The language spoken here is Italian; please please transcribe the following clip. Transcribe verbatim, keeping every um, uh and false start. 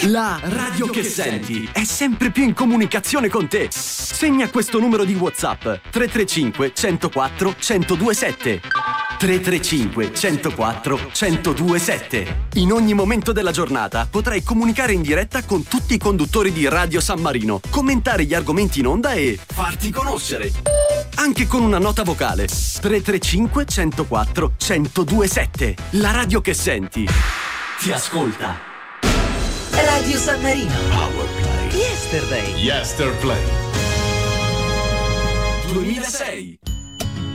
La radio che senti è sempre più in comunicazione con te. Segna questo numero di WhatsApp: tre tre cinque, uno zero quattro, uno zero due sette. tre tre cinque, uno zero quattro, uno zero due sette. In ogni momento della giornata potrai comunicare in diretta con tutti i conduttori di Radio San Marino, commentare gli argomenti in onda e farti conoscere. Anche con una nota vocale. tre tre cinque, uno zero quattro, uno zero due sette. La radio che senti ti ascolta. Radio San Marino. Power Play. Yesterday. Yesterplay. duemilasei.